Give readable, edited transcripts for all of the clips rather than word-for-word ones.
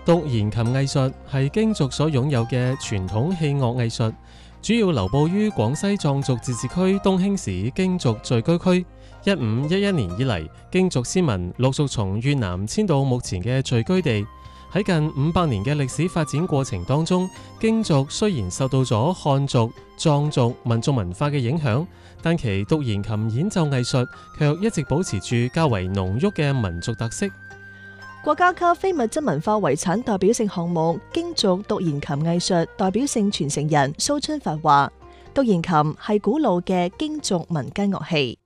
獨弦琴藝術係京族所擁有嘅傳統器樂藝術，主要流布於廣西壯族自治區東興市京族聚居區。1511年以嚟，京族先民陸續從越南遷到目前嘅聚居地。喺近500年嘅歷史發展過程當中，京族雖然受到咗漢族、壯族民族文化嘅影響，但其獨弦琴演奏藝術卻一直保持住較為濃郁嘅民族特色。 國家級非物質文化遺產代表性項目京族獨弦琴藝術代表性傳承人蘇春發話：獨弦琴係古老嘅京族民間樂器。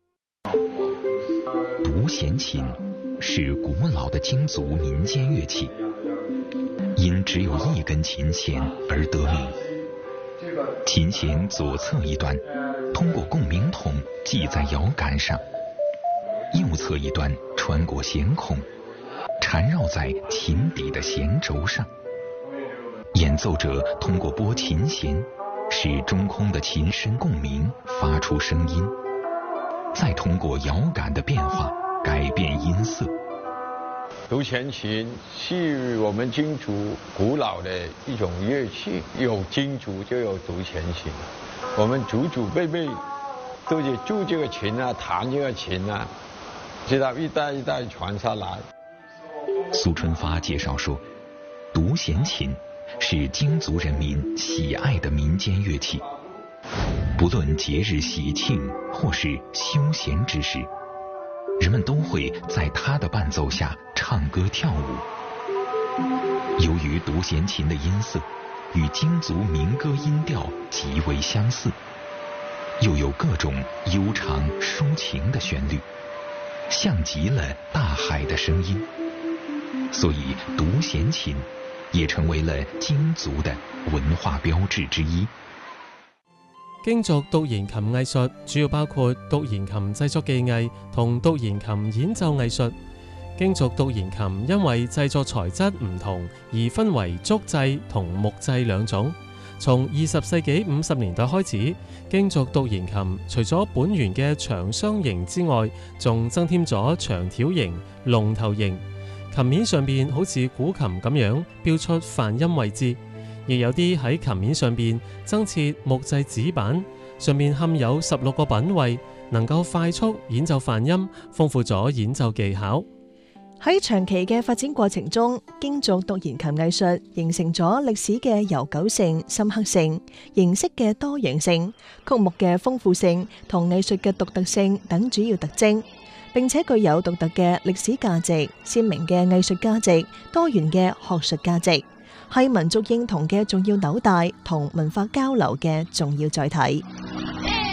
獨弦琴是古老的京族民間樂器，因只有一根琴弦而得名。琴弦左側一端通過共鳴筒繫在搖桿上，右側一端穿過弦孔纏繞在琴底的弦軸上，演奏者通過撥琴弦使中空的琴身共鳴發出聲音，再通過搖桿的變化改變音色。 獨弦琴是我們京族古老的一種樂器，有京族就有獨弦琴，我們祖祖輩輩都是築這個琴啊，彈這個琴啊，直到一代一代傳下來。 蘇春發介紹說，獨弦琴是京族人民喜愛的民間樂器，不論節日喜慶或是休閒之時，人們都會在它的伴奏下唱歌跳舞。由於獨弦琴的音色與京族民歌音調極為相似，又有各種悠長抒情的旋律，像極了大海的聲音，所以獨弦琴也成為了京族的文化標誌之一。 京族獨弦琴藝術主要包括獨弦琴製作技藝同獨弦琴演奏藝術。京族獨弦琴因為製作材質唔同而分為竹製同木製兩種。從20世紀50年代開始，京族獨弦琴除咗本源嘅長雙形之外，仲增添咗長條形、龍頭形。琴面上邊好似古琴咁樣標出泛音位置，亦有啲喺琴面上邊增設木製指板，上面嵌有16個品位，能夠快速演奏泛音，豐富咗演奏技巧。 喺長期嘅發展過程中，京族獨弦琴藝術形成咗歷史嘅悠久性、深刻性、形式嘅多樣性、曲目嘅豐富性同藝術嘅獨特性等主要特徵，並且具有獨特嘅歷史價值、鮮明嘅藝術價值、多元嘅學術價值，係民族認同嘅重要紐帶同文化交流嘅重要載體。